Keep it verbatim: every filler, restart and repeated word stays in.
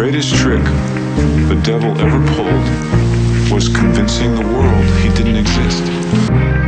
greatest trick the devil ever pulled was convincing the world he didn't exist.